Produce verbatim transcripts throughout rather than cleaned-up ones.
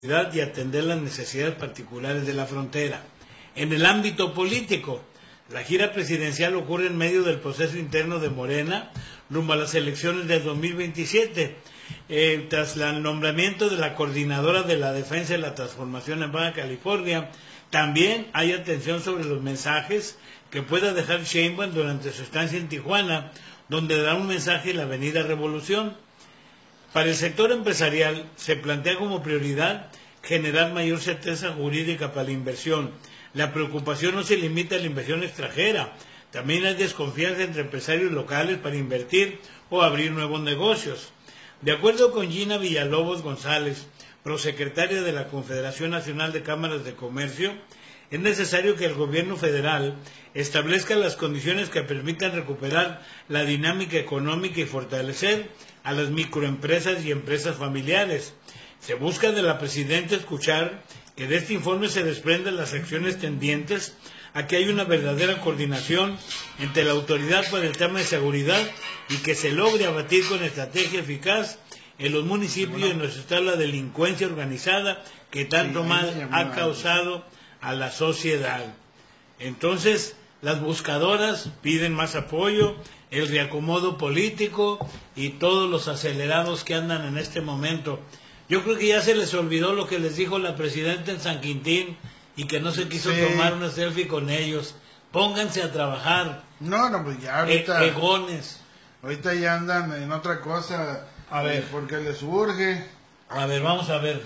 y atender las necesidades particulares de la frontera. En el ámbito político, la gira presidencial ocurre en medio del proceso interno de Morena rumbo a las elecciones de dos mil veintisiete, eh, tras el nombramiento de la coordinadora de la defensa y la transformación en Baja California. También hay atención sobre los mensajes que pueda dejar Sheinbaum durante su estancia en Tijuana, donde dará un mensaje en la Avenida Revolución. Para el sector empresarial se plantea como prioridad generar mayor certeza jurídica para la inversión. La preocupación no se limita a la inversión extranjera, también hay desconfianza entre empresarios locales para invertir o abrir nuevos negocios. De acuerdo con Gina Villalobos González, prosecretaria de la Confederación Nacional de Cámaras de Comercio, es necesario que el gobierno federal establezca las condiciones que permitan recuperar la dinámica económica y fortalecer a las microempresas y empresas familiares. Se busca de la presidenta escuchar que de este informe se desprendan las acciones tendientes a que haya una verdadera coordinación entre la autoridad para el tema de seguridad y que se logre abatir con estrategia eficaz en los municipios y donde está la delincuencia organizada que tanto mal ha causado a la sociedad. Entonces, las buscadoras piden más apoyo, el reacomodo político y todos los acelerados que andan en este momento. Yo creo que ya se les olvidó lo que les dijo la presidenta en San Quintín y que no se quiso sí. tomar una selfie con ellos. Pónganse a trabajar. No, no, pues ya ahorita... E egones. Ahorita ya andan en otra cosa. A ver. Eh, porque les urge. A ver, vamos a ver.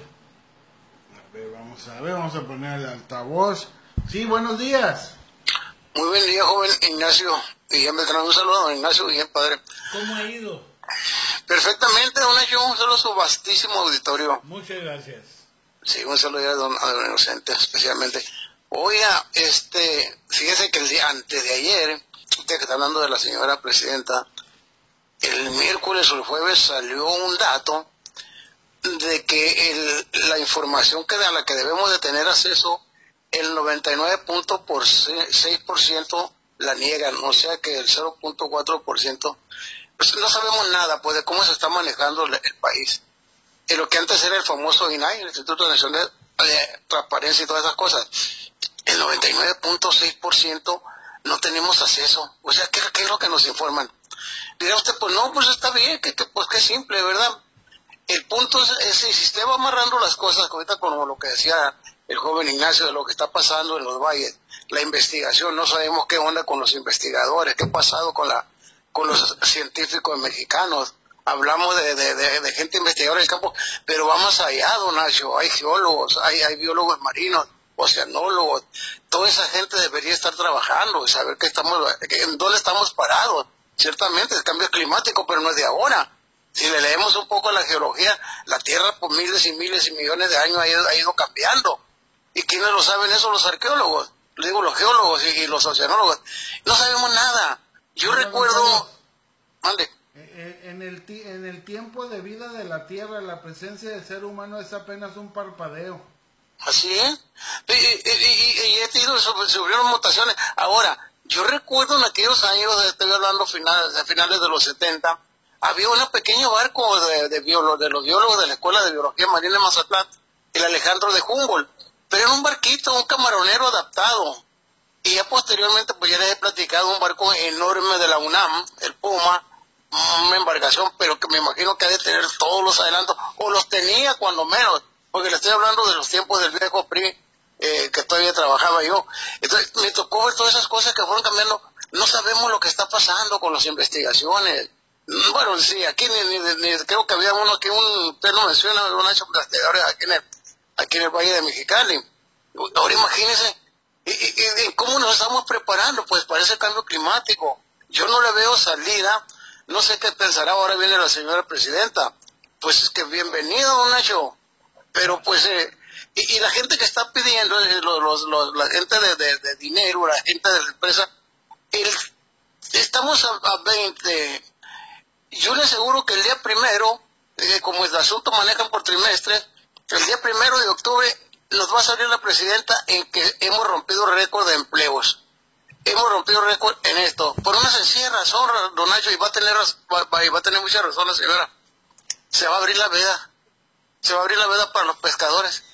A ver, vamos a ver, vamos a poner el altavoz. Sí, buenos días. Muy buen día, joven Ignacio Guillén Beltrán. Un saludo a don Ignacio Guillén, padre. ¿Cómo ha ido? Perfectamente, don Ignacio. Un saludo a su vastísimo auditorio. Muchas gracias. Sí, un saludo a don, a don Inocente, especialmente. Oiga, este, fíjese que el día antes de ayer, usted que está hablando de la señora presidenta, el miércoles o el jueves salió un dato de que el, la información que a la que debemos de tener acceso, el noventa y nueve punto seis por ciento la niegan, o sea que el cero punto cuatro por ciento, pues no sabemos nada pues de cómo se está manejando el, el país. En lo que antes era el famoso I N A I, el Instituto Nacional de Transparencia y todas esas cosas, el noventa y nueve punto seis por ciento no tenemos acceso. O sea, ¿qué, qué es lo que nos informan? Dirá usted, pues no, pues está bien, que, que, pues que simple, ¿verdad? El punto es, es si usted va amarrando las cosas, ahorita como lo que decía el joven Ignacio, de lo que está pasando en los valles, la investigación, no sabemos qué onda con los investigadores, qué ha pasado con la con los científicos mexicanos. Hablamos de, de, de, de gente investigadora del campo, pero vamos allá, don Nacho, hay geólogos, hay, hay biólogos marinos, oceanólogos, toda esa gente debería estar trabajando y saber que estamos, que, en dónde estamos parados. Ciertamente el cambio climático, pero no es de ahora. Si le leemos un poco a la geología, la Tierra por miles y miles y millones de años ha ido, ha ido cambiando. ¿Y quiénes lo saben eso? Los arqueólogos, le digo los geólogos y, y los oceanólogos. No sabemos nada. Yo no, recuerdo... No, mande. En el, en el tiempo de vida de la Tierra, la presencia del ser humano es apenas un parpadeo. Así es. Y, y, y, y he tenido, subieron mutaciones. Ahora, yo recuerdo en aquellos años, estoy hablando finales, de finales de los setenta, había un pequeño barco de, de, biolo, de los biólogos de la Escuela de Biología Marina de Mazatlán, el Alejandro de Humboldt, pero era un barquito, un camaronero adaptado. Y ya posteriormente, pues ya les he platicado un barco enorme de la UNAM, el Puma, una embarcación, pero que me imagino que ha de tener todos los adelantos, o los tenía cuando menos, porque le estoy hablando de los tiempos del viejo P R I, eh, que todavía trabajaba yo. Entonces me tocó ver todas esas cosas que fueron cambiando. No sabemos lo que está pasando con las investigaciones. Bueno, sí, aquí ni, ni, ni creo que había uno que un, usted no menciona, un hecho investigadores aquí en el, aquí en el Valle de Mexicali. Ahora imagínense, y, y, y cómo nos estamos preparando pues para ese cambio climático. Yo no le veo salida. No sé qué pensará, ahora viene la señora presidenta. Pues es que bienvenido, don Nacho. Pero pues, eh, y, y la gente que está pidiendo, eh, los, los, los, la gente de, de, de dinero, la gente de la empresa, el, estamos a, a veinte. Yo le aseguro que el día primero, eh, como el asunto manejan por trimestres, el día primero de octubre nos va a salir la presidenta en que hemos rompido récord de empleos. Hemos rompido récord en esto, por una sencilla razón, don Nacho, y va a tener va, va a tener mucha razón la señora. Se va a abrir la veda. se va a abrir la veda para los pescadores.